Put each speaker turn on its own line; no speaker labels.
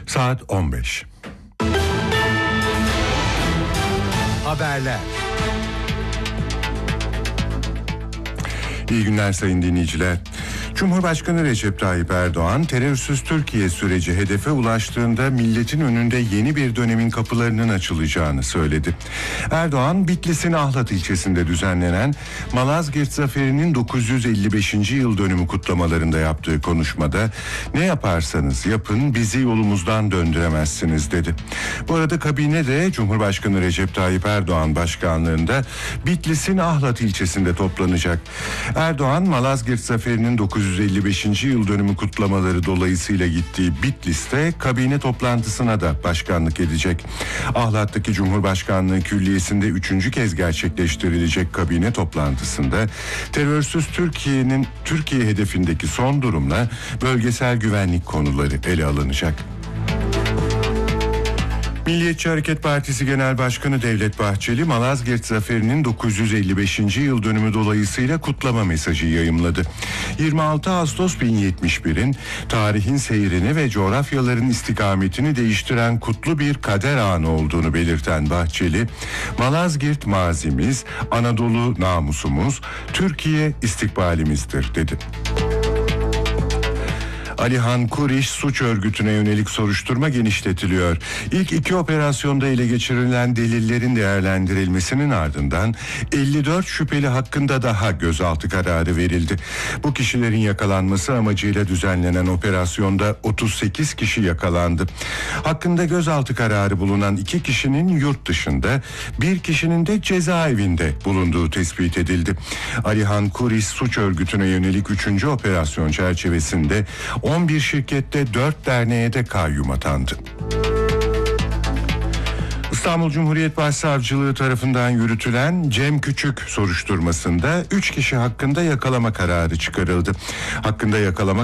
Saat 15. Haberler. İyi günler sayın dinleyiciler. Cumhurbaşkanı Recep Tayyip Erdoğan, terörsüz Türkiye süreci hedefe ulaştığında milletin önünde yeni bir dönemin kapılarının açılacağını söyledi. Erdoğan, Bitlis'in Ahlat ilçesinde düzenlenen Malazgirt Zaferi'nin 955. yıl dönümü kutlamalarında yaptığı konuşmada "Ne yaparsanız yapın bizi yolumuzdan döndüremezsiniz" dedi. Bu arada kabine de Cumhurbaşkanı Recep Tayyip Erdoğan başkanlığında Bitlis'in Ahlat ilçesinde toplanacak. Erdoğan, Malazgirt Zaferi'nin 955. yıl dönümü kutlamaları dolayısıyla gittiği Bitlis'te kabine toplantısına da başkanlık edecek. Ahlat'taki Cumhurbaşkanlığı Külliyesi'nde 3. kez gerçekleştirilecek kabine toplantısında terörsüz Türkiye hedefindeki son durumla bölgesel güvenlik konuları ele alınacak. Milliyetçi Hareket Partisi Genel Başkanı Devlet Bahçeli, Malazgirt Zaferi'nin 955. yıl dönümü dolayısıyla kutlama mesajı yayımladı. 26 Ağustos 1071'in tarihin seyrini ve coğrafyaların istikametini değiştiren kutlu bir kader anı olduğunu belirten Bahçeli, "Malazgirt mazimiz, Anadolu namusumuz, Türkiye istikbalimizdir" dedi. Alihan Kuriş suç örgütüne yönelik soruşturma genişletiliyor. İlk 2 operasyonda ele geçirilen delillerin değerlendirilmesinin ardından 54 şüpheli hakkında daha gözaltı kararı verildi. Bu kişilerin yakalanması amacıyla düzenlenen operasyonda 38 kişi yakalandı. Hakkında gözaltı kararı bulunan 2 kişinin yurt dışında, 1 kişinin de cezaevinde bulunduğu tespit edildi. Alihan Kuriş suç örgütüne yönelik 3. operasyon çerçevesinde 11 şirkette 4 derneğe de kayyum atandı. İstanbul Cumhuriyet Başsavcılığı tarafından yürütülen Cem Küçük soruşturmasında 3 kişi hakkında yakalama kararı çıkarıldı. Hakkında yakalama